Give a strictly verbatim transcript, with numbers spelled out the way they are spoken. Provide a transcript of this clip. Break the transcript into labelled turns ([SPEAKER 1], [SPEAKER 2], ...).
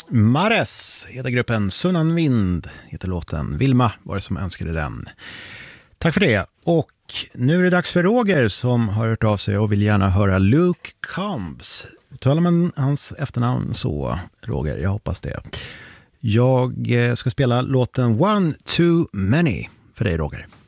[SPEAKER 1] Mares heter gruppen, Sunnan Vind heter låten. Vilma var det som önskade den. Tack för det. Och nu är det dags för Roger som har hört av sig och vill gärna höra Luke Combs. Talar man hans efternamn så, Roger, jag hoppas det. Jag ska spela låten One Too Many för dig, Roger.